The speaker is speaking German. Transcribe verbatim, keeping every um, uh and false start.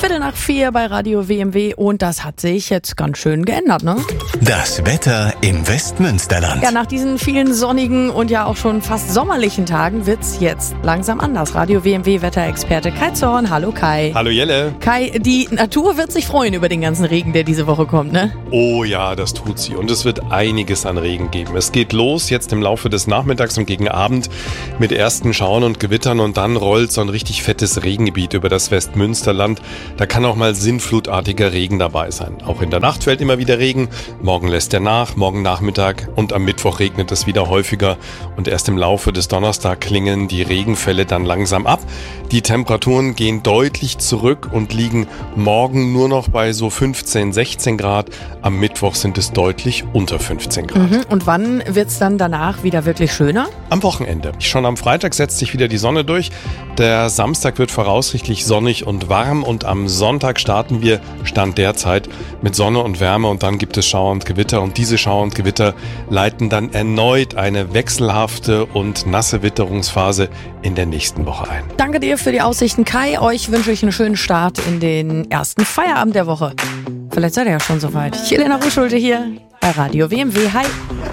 Viertel nach vier bei Radio W M W und das hat sich jetzt ganz schön geändert, ne? Das Wetter im Westmünsterland. Ja, nach diesen vielen sonnigen und ja auch schon fast sommerlichen Tagen wird's jetzt langsam anders. Radio W M W-Wetterexperte Kai Zorn. Hallo Kai. Hallo Jelle. Kai, die Natur wird sich freuen über den ganzen Regen, der diese Woche kommt, ne? Oh ja, das tut sie. Und es wird einiges an Regen geben. Es geht los jetzt im Laufe des Nachmittags und gegen Abend mit ersten Schauern und Gewittern und dann rollt so ein richtig fettes Regengebiet über das Westmünsterland. Da kann auch mal sinnflutartiger Regen dabei sein. Auch in der Nacht fällt immer wieder Regen. Morgen lässt er nach, morgen Nachmittag und am Mittwoch regnet es wieder häufiger. Und erst im Laufe des Donnerstags klingen die Regenfälle dann langsam ab. Die Temperaturen gehen deutlich zurück und liegen morgen nur noch bei so fünfzehn, sechzehn Grad. Am Mittwoch sind es deutlich unter fünfzehn Grad. Mhm. Und wann wird's dann danach wieder wirklich schöner? Am Wochenende. Schon am Freitag setzt sich wieder die Sonne durch. Der Samstag wird voraussichtlich sonnig und warm und am Sonntag starten wir, Stand derzeit, mit Sonne und Wärme und dann gibt es Schauer und Gewitter und diese Schauer und Gewitter leiten dann erneut eine wechselhafte und nasse Witterungsphase in der nächsten Woche ein. Danke dir für die Aussichten, Kai. Euch wünsche ich einen schönen Start in den ersten Feierabend der Woche. Vielleicht seid ihr ja schon soweit. Jelena Ruschulte hier bei Radio W M W. Hi.